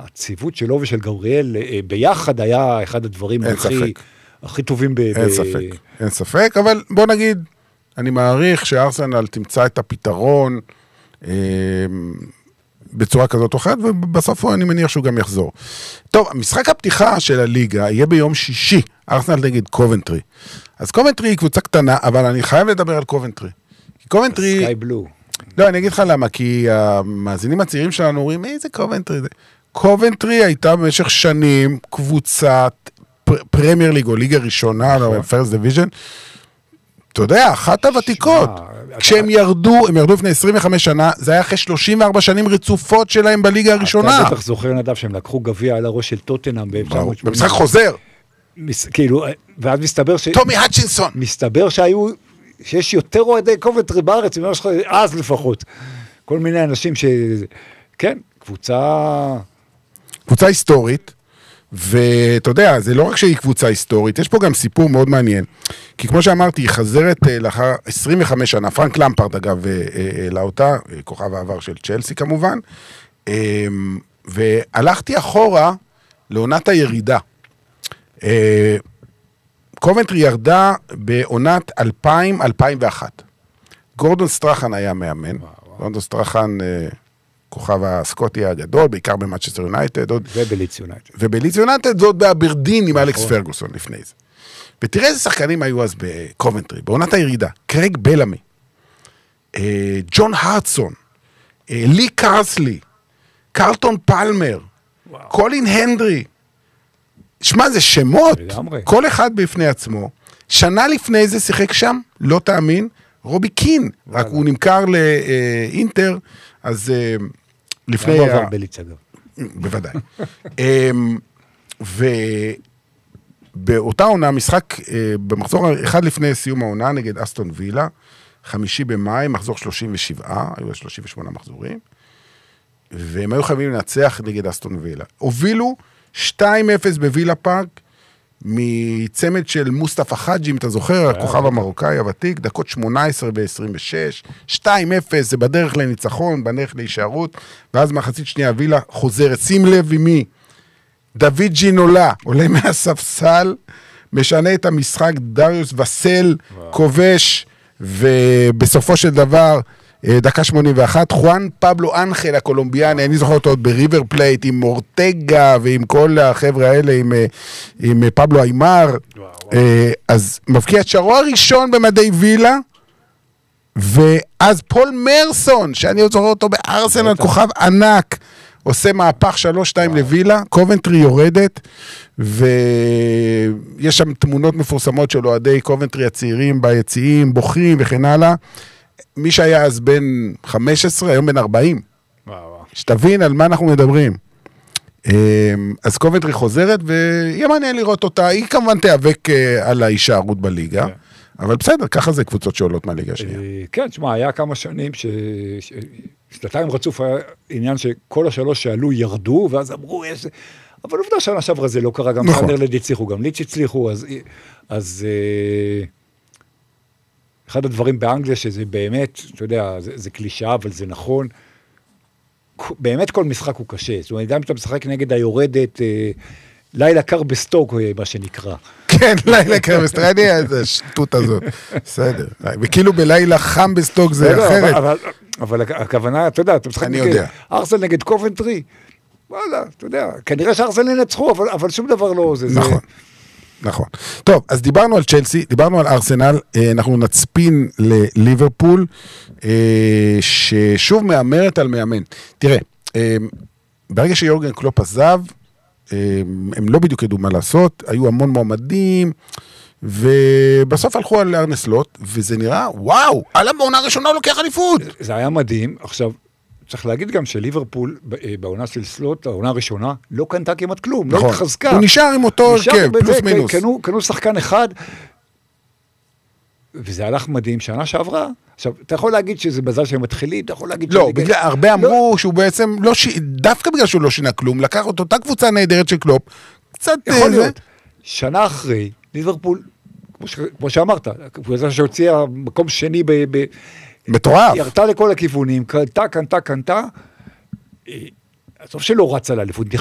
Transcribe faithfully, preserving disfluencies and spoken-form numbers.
הציוות שלו ושל גבריאל ביחד היה אחד הדברים הכי, הכי טובים. ב- אין ב- ספק, אין ספק, אבל בוא נגיד, אני מעריך שארסנל תמצא את הפתרון אה, בצורה כזאת או אחרת, ובסוף אני מניח שהוא גם יחזור. טוב, המשחק הפתיחה של הליגה יהיה ביום שישי, ארסנל נגד קובנטרי. אז קובנטרי היא קבוצה קטנה, אבל אני חייב לדבר על קובנטרי. קובנטרי... סקאי בלו. לא, אני אגיד לך למה, כי המאזינים הצעירים שלנו אומרים, איזה קובנטרי זה? קובנטרי הייתה במשך שנים קבוצת פרמייר ליג, או ליגה ראשונה, או פרסט דיוויז'ן, אתה יודע, אחת הוותיקות. כשהם ירדו, הם ירדו לפני עשרים וחמש שנה, זה היה אחרי שלושים וארבע שנים רצופות שלהם בליגה הראשונה. אתה בטח זוכר נדב שהם לקחו גביע על הראש של טוטנהאם ב-אלף תשע מאות שמונים. במשחק חוזר. כאילו, ואז מסתבר ש... טומי הטשינסון. מסתבר שהיו, שיש יותר אוהדי קובנטרי בארץ, אז לפחות. כל מיני אנשים ש... כן, קבוצה... קבוצה היסטורית, ואתה יודע, זה לא רק שהיא קבוצה היסטורית, יש פה גם סיפור מאוד מעניין, כי כמו שאמרתי, היא חזרת לאחר עשרים וחמש שנה, פרנק למפרד אגב, העלה אותה, כוכב העבר של צ'לסי כמובן, והלכתי אחורה לעונת הירידה. קובנטרי ירדה בעונת אלפיים אלפיים ואחת. גורדון סטרחן היה מאמן, גורדון סטרחן... כוכב הסקוטי הגדול, בעיקר במאנצ'סטר יונייטד. ובליץ יונייטד. ובליץ יונייטד זאת באברדין עם אלכס פרגוסון לפני זה. ותראה איזה שחקנים היו אז בקובנטרי, בעונת הירידה. קרייג בלמי, ג'ון הרטסון, לי קרסלי, קרלטון פלמר, קולין הנדרי. שמע, זה שמות. כל אחד בפני עצמו. שנה לפני זה שיחק שם, לא תאמין, רובי קין. רק הוא נמכר לאינטר, אז לפני... גם עבר בליץ אגב. בוודאי. ובאותה עונה, משחק במחזור אחד לפני סיום העונה, נגד אסטון וילה, חמישי במאי, מחזור שלושים ושבע, היו שלושים ושמונה מחזורים, והם היו חייבים לנצח נגד אסטון וילה. הובילו שתיים אפס בווילה פארק, מצמד של מוסטפא חאג'י, אם אתה זוכר, הכוכב המרוקאי הוותיק, דקות שמונה עשרה ו-עשרים ושש, שתיים אפס, זה בדרך לניצחון, בדרך להישארות, ואז מחצית שנייה וילה חוזרת, שים לב עם מי, דוד ג'ינולה, עולה מהספסל, משנה את המשחק, דריוס וסל, כובש, ובסופו של דבר, דקה שמונים ואחת, חואן פבלו אנחל הקולומביאני, אני זוכר אותו עוד בריבר פלייט, עם אורטגה ועם כל החבר'ה האלה, עם, עם פבלו איימר, אז מבקיע את שערו הראשון במדי וילה, ואז פול מרסון, שאני עוד זוכר אותו בארסנל, כוכב ענק, עושה מהפך שלוש שתיים לווילה, קובנטרי יורדת, ויש שם תמונות מפורסמות של אוהדי קובנטרי הצעירים ביציעים, בוכים וכן הלאה, מי שהיה אז בן חמש עשרה, היום בן ארבעים. שתבין על מה אנחנו מדברים. אז קובנטרי חוזרת, ויהיה מעניין לראות אותה, היא כמובן תיאבק על ההישארות בליגה, אבל בסדר, ככה זה קבוצות שעולות מהליגה השנייה. כן, תשמע, היה כמה שנים, שנתיים רצוף היה עניין שכל השלוש שעלו ירדו, ואז אמרו, יש... אבל עובדה שנה שעברה זה לא קרה, גם סנדרלנד הצליחו, גם ליץ' הצליחו, אז... אחד הדברים באנגליה שזה באמת, אתה יודע, זה, זה קלישה, אבל זה נכון, באמת כל משחק הוא קשה, זאת אומרת, גם שאתה משחק נגד היורדת, אה, לילה קר בסטוק, מה שנקרא. כן, לילה קר בסטוק, אני איזה שטות הזאת, בסדר, וכאילו בלילה חם בסטוק זה אחרת. אבל, אבל הכוונה, אתה יודע, אתה משחק נגד, ארסנל נגד קובנטרי, וואלה, אתה יודע, כנראה שארסנל ינצחו, אבל, אבל שום דבר לא זה. נכון. נכון. טוב, אז דיברנו על צ'לסי, דיברנו על ארסנל, אנחנו נצפין לליברפול, ששוב מאמרת על מאמן. תראה, ברגע שיורגן קלופ עזב, הם לא בדיוק ידעו מה לעשות, היו המון מועמדים, ובסוף הלכו על ארנה סלוט, וזה נראה, וואו, על המעונה הראשונה הוא לוקח אליפות. זה היה מדהים, עכשיו, צריך להגיד גם שליברפול, בעונה של סלוט, העונה הראשונה, לא קנתה כמעט כלום, לא התחזקה. הוא נשאר עם אותו הרכב, פלוס מינוס. קנו שחקן אחד, וזה הלך מדהים, שנה שעברה. עכשיו, אתה יכול להגיד שזה בזל שהם מתחילים, אתה יכול להגיד... לא, הרבה אמרו שהוא בעצם, דווקא בגלל שהוא לא שינה כלום, לקח את אותה קבוצה נהדרת של קלופ, קצת... יכול להיות. שנה אחרי, ליברפול, כמו שאמרת, קבוצה שהוציאה מקום שני ב... מטורף. ירתה לכל הכיוונים, קנתה, קנתה, קנתה, טוב שלא רצה לאליפות,